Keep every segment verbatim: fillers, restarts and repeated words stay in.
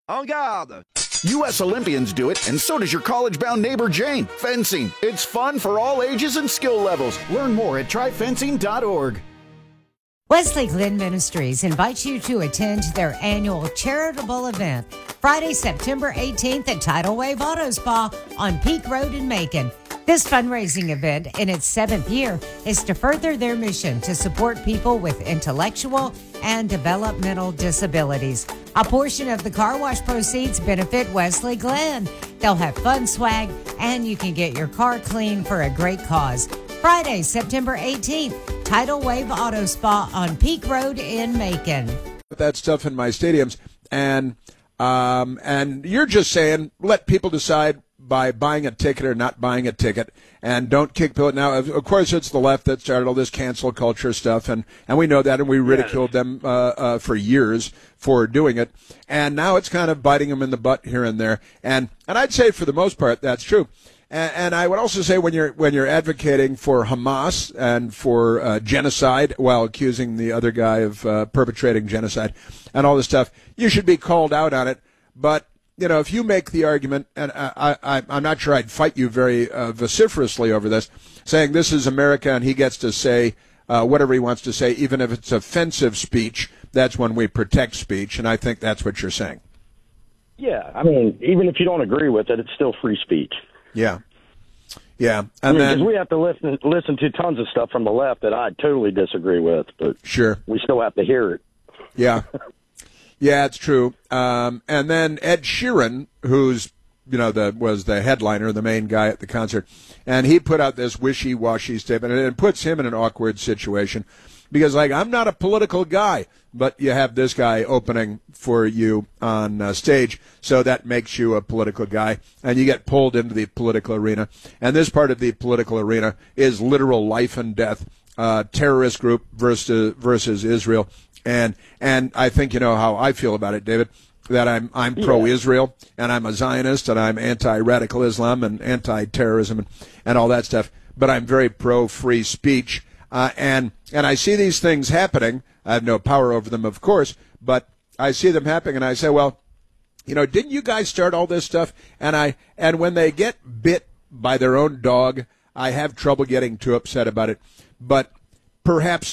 En garde! U S Olympians do it, and so does your college-bound neighbor Jane. Fencing. It's fun for all ages and skill levels. Learn more at try fencing dot org. Wesley Glenn Ministries invites you to attend their annual charitable event Friday, September eighteenth at Tidal Wave Auto Spa on Peak Road in Macon. This fundraising event, in its seventh year, is to further their mission to support people with intellectual and developmental disabilities. A portion of the car wash proceeds benefit Wesley Glenn. They'll have fun swag, and you can get your car clean for a great cause. Friday, September eighteenth, Tidal Wave Auto Spa on Peak Road in Macon. That stuff in my stadiums, and um, and you're just saying let people decide by buying a ticket or not buying a ticket, and don't kick people. Now, of, of course, it's the left that started all this cancel culture stuff, and, and we know that, and we ridiculed them uh, uh, for years for doing it, and now it's kind of biting them in the butt here and there, and and I'd say for the most part that's true. And, and I would also say when you're when you're advocating for Hamas and for uh, genocide while accusing the other guy of uh, perpetrating genocide and all this stuff, you should be called out on it. But you know, if you make the argument, and I, I, I'm not sure I'd fight you very uh, vociferously over this, saying this is America and he gets to say uh, whatever he wants to say, even if it's offensive speech, that's when we protect speech, and I think that's what you're saying. Yeah, I mean, even if you don't agree with it, it's still free speech. Yeah. Yeah. And I mean, then we have to listen listen to tons of stuff from the left that I totally disagree with, but sure, we still have to hear it. Yeah. Yeah, it's true. Um, and then Ed Sheeran, who's, you know, the was the headliner, the main guy at the concert, and he put out this wishy-washy statement, and it puts him in an awkward situation because, like, I'm not a political guy, but you have this guy opening for you on uh, stage, so that makes you a political guy, and you get pulled into the political arena. And this part of the political arena is literal life and death, uh, terrorist group versus versus Israel. And and I think you know how I feel about it, David, that I'm I'm yeah. pro-Israel, and I'm a Zionist, and I'm anti-radical Islam and anti-terrorism and, and all that stuff. But I'm very pro-free speech, uh, and and I see these things happening. I have no power over them, of course, but I see them happening, and I say, well, you know, didn't you guys start all this stuff? And I and when they get bit by their own dog, I have trouble getting too upset about it. But perhaps.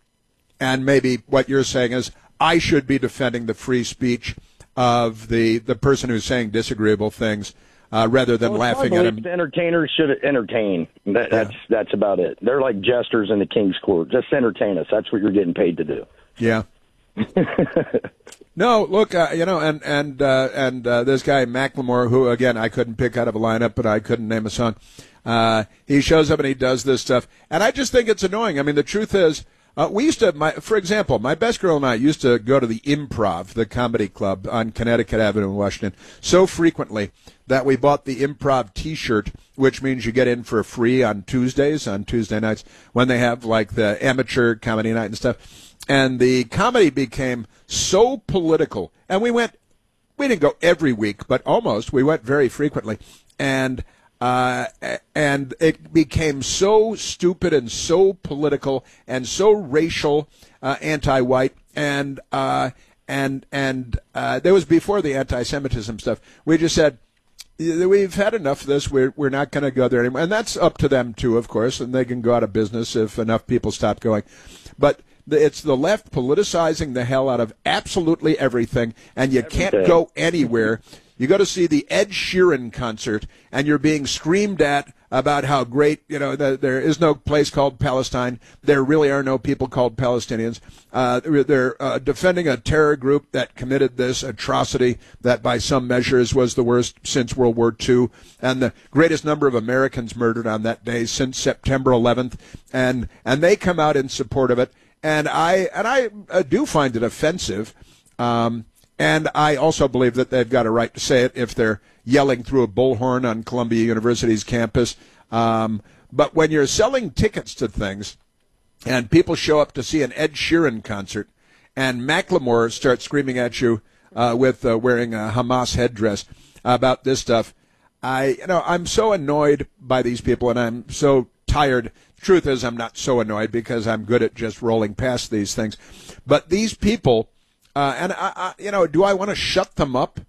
And maybe what you're saying is I should be defending the free speech of the, the person who's saying disagreeable things uh, rather than well, laughing at him. Entertainers should entertain. That, Yeah. That's that's about it. They're like jesters in the king's court. Just entertain us. That's what you're getting paid to do. Yeah. No, look, uh, you know, and and uh, and uh, this guy Macklemore, who again I couldn't pick out of a lineup, but I couldn't name a song. Uh, he shows up and he does this stuff, and I just think it's annoying. I mean, the truth is. Uh, we used to, my, for example, my best girl and I used to go to the Improv, the comedy club on Connecticut Avenue in Washington, so frequently that we bought the Improv T-shirt, which means you get in for free on Tuesdays, on Tuesday nights, when they have like the amateur comedy night and stuff. And the comedy became so political, and we went, we didn't go every week, but almost. We went very frequently, and. Uh, and it became so stupid and so political and so racial, uh, anti-white, and uh, and and uh, that was before the anti-Semitism stuff. We just said we've had enough of this. We're we're not going to go there anymore, and that's up to them too, of course, and they can go out of business if enough people stop going. But it's the left politicizing the hell out of absolutely everything, and you can't go anywhere. You go to see the Ed Sheeran concert, and you're being screamed at about how great, you know, the, there is no place called Palestine. There really are no people called Palestinians. Uh, they're uh, defending a terror group that committed this atrocity that by some measures was the worst since World War Two, and the greatest number of Americans murdered on that day since September eleventh. And, and they come out in support of it. And I, and I uh, do find it offensive. Um, And I also believe that they've got a right to say it if they're yelling through a bullhorn on Columbia University's campus. Um, but when you're selling tickets to things and people show up to see an Ed Sheeran concert and Macklemore starts screaming at you uh, with uh, wearing a Hamas headdress about this stuff, I, you know, I'm so annoyed by these people, and I'm so tired. Truth is, I'm not so annoyed because I'm good at just rolling past these things. But these people... Uh, and, I, I, you know, do I want to shut them up?